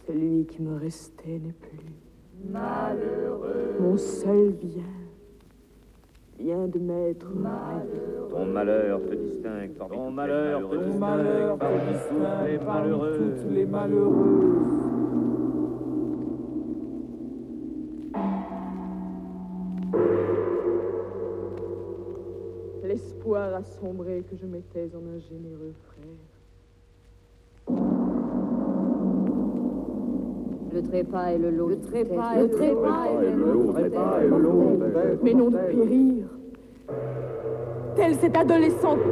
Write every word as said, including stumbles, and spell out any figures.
Celui qui me restait n'est plus. Malheureux. Mon seul bien vient de m'être ravi. Ton malheur te distingue parmi Ton toutes malheur les te malheureuses. distingue parmi toutes les malheureuses. Toutes les malheureuses. L'espoir assombré que je mettais en un généreux frère. Le trépas et le lot. Le trépas Le et le trépas lot. et le lot. Le trépas et le lot. Mais non de périr. Tel cet adolescent